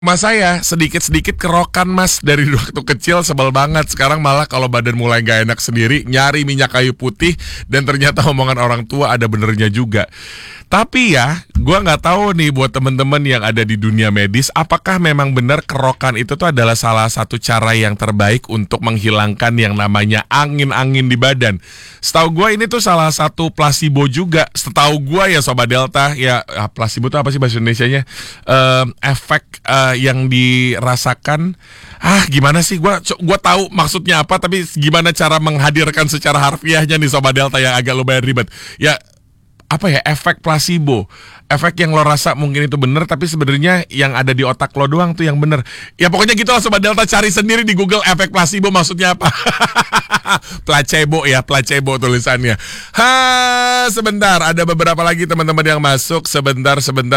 Mas saya sedikit-sedikit kerokan mas dari waktu kecil, sebel banget. Sekarang malah kalau badan mulai gak enak sendiri, nyari minyak kayu putih. Dan ternyata omongan orang tua ada benernya juga. Tapi ya, gue gak tahu nih buat temen-temen yang ada di dunia medis, apakah memang benar kerokan itu tuh adalah salah satu cara yang terbaik untuk menghilangkan yang namanya angin-angin di badan. Setahu gue ini tuh salah satu placebo juga. Setahu gue ya Sobat Delta, ya placebo itu apa sih bahasa Indonesianya? Efek yang dirasakan, gimana sih? Gua tahu maksudnya apa, tapi gimana cara menghadirkan secara harfiahnya nih Sobat Delta yang agak lumayan ribet. Ya, apa ya, efek placebo. Efek yang lo rasa mungkin itu bener, tapi sebenarnya yang ada di otak lo doang tuh yang bener. Ya pokoknya gitu lah Sobat Delta, cari sendiri di Google efek placebo maksudnya apa. Placebo ya, placebo tulisannya. Sebentar, ada beberapa lagi teman-teman yang masuk. Sebentar.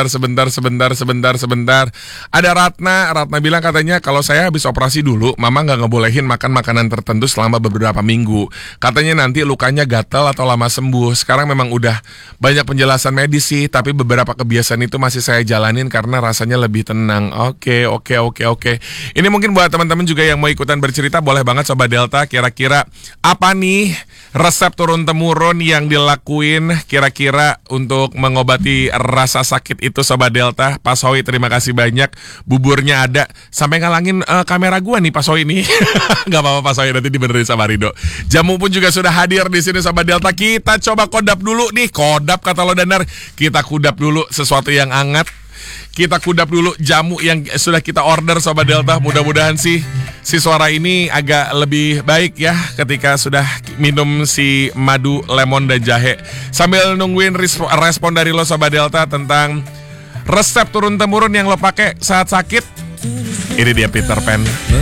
Ada Ratna bilang katanya kalau saya habis operasi dulu, mama gak ngebolehin makan makanan tertentu selama beberapa minggu. Katanya nanti lukanya gatal atau lama sembuh. Sekarang memang udah banyak penjelasan medis sih, tapi beberapa kebiasaan itu masih saya jalanin karena rasanya lebih tenang. Oke. Ini mungkin buat teman-teman juga yang mau ikutan bercerita, boleh banget Sobat Delta. Kira-kira apa nih resep turun-temurun yang dilakuin kira-kira untuk mengobati rasa sakit itu Sobat Delta? Pak Sowi terima kasih banyak. Buburnya ada. Sampai ngalangin kamera gua nih Pak Sowi nih. Gak apa-apa Pak Sowi, nanti dibenerin sama Rido. Jamu pun juga sudah hadir di sini Sobat Delta. Kita coba kodap dulu nih. Kodap kata lo Danar. Kita kudap dulu sesuatu yang hangat. Kita kudap dulu jamu yang sudah kita order Sobat Delta. Mudah-mudahan sih si suara ini agak lebih baik ya ketika sudah minum si madu, lemon, dan jahe. Sambil nungguin respon dari lo Sobat Delta tentang resep turun-temurun yang lo pakai saat sakit. Ini dia Peter Pan.